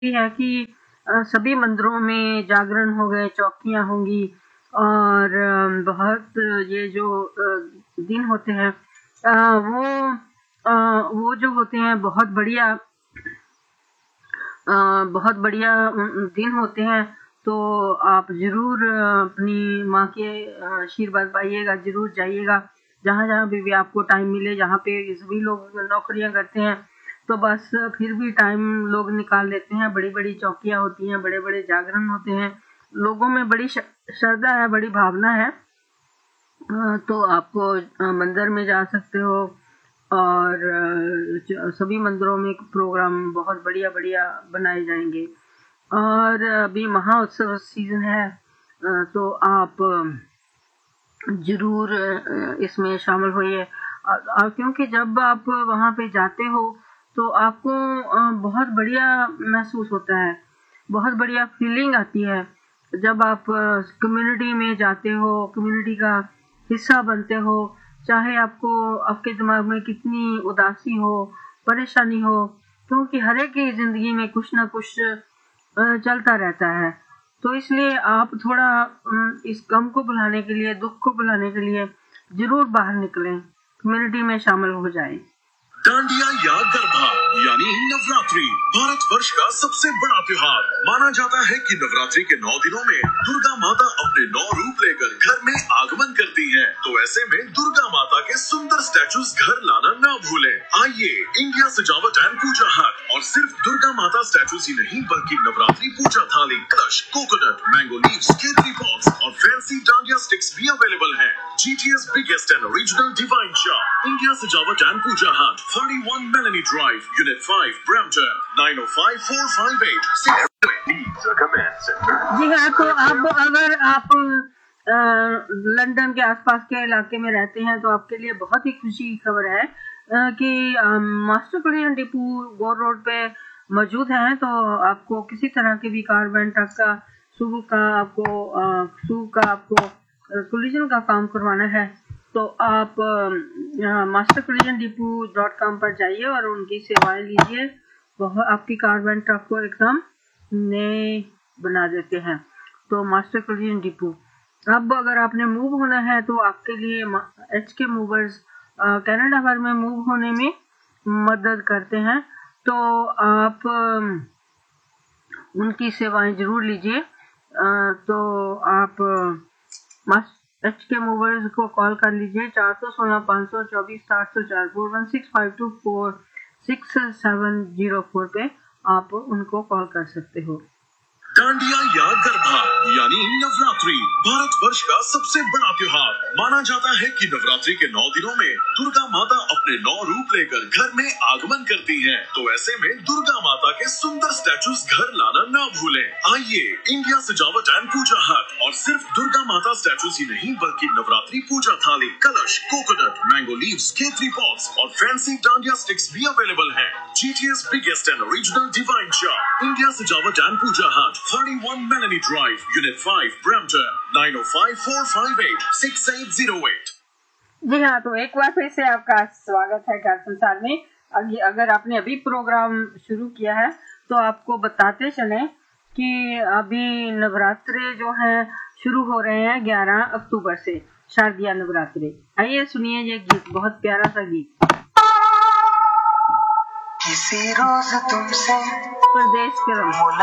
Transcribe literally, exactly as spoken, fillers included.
है कि अ, सभी मंदिरों में जागरण हो गए, चौकियाँ होंगी और अ, बहुत ये जो अ, दिन होते हैं अ, वो अ, वो जो होते हैं बहुत बढ़िया अ, बहुत बढ़िया उम, उम, दिन होते हैं। तो आप ज़रूर अपनी माँ के अ, आशीर्वाद पाइएगा, ज़रूर जाइएगा। जहाँ-जहाँ पे भी आपको टाइम मिले, जहाँ पे सभी लोग नौकरियाँ करते हैं, तो बस फिर भी टाइम लोग निकाल लेते हैं। बड़ी-बड़ी चौकियाँ होती हैं, बड़े-बड़े जागरण होते हैं। लोगों में बड़ी श श्रद्धा है, बड़ी भावना है। अ, तो आपको अ, मंदिर में जा सकते हो और अ, ज सभी मंदिरों में प्रोग्राम बहुत बढ़िया-बढ़िया बनाए जाएँगे। और अभी महाउत्सव सीज़न है अ, तो आप ज़रूर अ, इसमें शामिल होइए। अ अ, क्योंकि जब आप वहाँ पे जाते हो, तो आपको अ, बहुत बढ़िया महसूस होता है, बहुत बढ़िया फीलिंग आती है। जब आप कम्युनिटी में जाते हो, कम्युनिटी का हिस्सा बनते हो, चाहे आपको आपके दिमाग में कितनी उदासी हो, परेशानी हो, क्योंकि हर एक की ज़िंदगी में कुछ न कुछ अ, चलता रहता है। तो इसलिए आप थोड़ा उम, इस गम को भुलाने के लिए, दुःख को भुलाने के लिए ज़रूर बाहर निकलें, कम्युनिटी में शामिल हो जाएँ। डांडिया या गरबा यानी नवरात्रि भारत वर्ष का सबसे बड़ा त्योहार माना जाता है कि नवरात्रि के नौ दिनों में दुर्गा माता अपने नौ रूप लेकर घर में आगमन करती हैं। तो ऐसे में दुर्गा माता के सुंदर स्टैचूज घर लाना न भूलें। आइए इंडिया सजावट एंड पूजा हट और सिर्फ दुर्गा माता स्टैचूज ही नहीं बल्कि नवरात्रि पूजा थाली, कलश, कोकोनट, मैंगो लीव्स, केतली पॉट्स और फैंसी डांडिया स्टिक्स भी अवेलेबल हैं। जीटीए's biggest and original divine shop, India Sajawat and Puja Hut, forty-one Melanie Drive, Unit five, Brampton, nine oh five four five eight. Needs a command center. जी हाँ, तो अब अगर आप अ, London के आसपास के इलाके में रहते हैं, तो आपके लिए बहुत ही खुशी की खबर है अ, कि अ, मास्टर कुलियन डिपो गोर रोड पे मौजूद हैं। तो आपको किसी तरह की भी कार वैन ट्रक का सुबह का आपको अ, सुबह का आपको कोलिजन का काम करवाना है, तो आप master collision depot dot com पर जाइए और उनकी सेवाएं लीजिए। वह आपकी कार वैन ट्रक को एकदम नए बना देते हैं। तो मास्टर कोलिजन डिपो। अब अगर आपने मूव होना है, तो आपके लिए एच के मूवर्स कनाडा भर में मूव होने में मदद करते हैं। तो आप उनकी सेवाएं जरूर लीजिए। अ, तो आप एच के मूवर्स को कॉल कर लीजिए चार सौ सोलह पाँच सौ चौबीस सात सौ चार four one six five to four six seven zero four पे आप उनको कॉल कर सकते हो। डांडिया या गरबा यानी नवरात्रि भारत वर्ष का सबसे बड़ा त्योहार माना जाता है कि नवरात्रि के नौ दिनों में दुर्गा माता अपने नौ रूप लेकर घर में आगमन करती हैं। तो ऐसे में दुर्गा माता के सुंदर स्टैचूज घर लाना न भूलें। आइए इंडिया सजावट एंड पूजा हट और सिर्फ दुर्गा माता स्टैचूज ही नहीं बल्कि नवरात्रि पूजा थाली, कलश, कोकोनट, मैंगो लीव्स, केतली पॉट्स और फैंसी डांडिया स्टिक्स भी अवेलेबल हैं। जीटीए's biggest and original divine shop, India Sajawat and Puja Hut, forty-one Melanie Drive, Unit five, Brampton, nine oh five four five eight six eight zero eight. जी हाँ, तो एक बार फिर से आपका स्वागत है घर संसार में। अगर आपने अभी प्रोग्राम शुरू किया है, तो आपको बताते चलें कि अभी नवरात्रे जो है शुरू हो रहे हैं ग्यारह अक्टूबर से, शारदीय नवरात्रे। आइए सुनिए ये गीत, बहुत प्यारा सा गीत। किसी रोज तुमसे परदेश के रंग